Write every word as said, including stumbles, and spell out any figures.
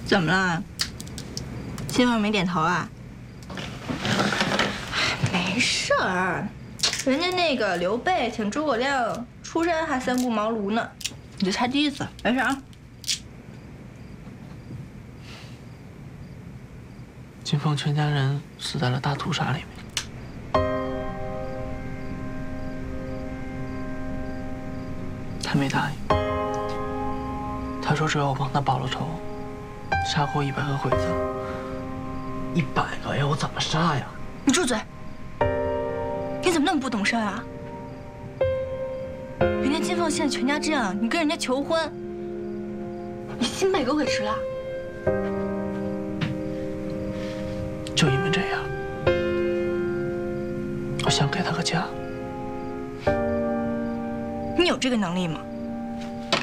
怎么了？金凤没点头啊？没事儿，人家那个刘备请诸葛亮出山还三顾茅庐呢，你就猜第一次，没事啊。 金凤全家人死在了大屠杀里面。 他没答应，他说只要我帮他报了仇，杀过一百个鬼子。 一百个呀，我怎么杀呀？ 你住嘴！你怎么那么不懂事啊？人家金凤现在全家这样，你跟人家求婚，你心被狗给吃了？ 就因为这样，我想给他个家。 你有这个能力吗？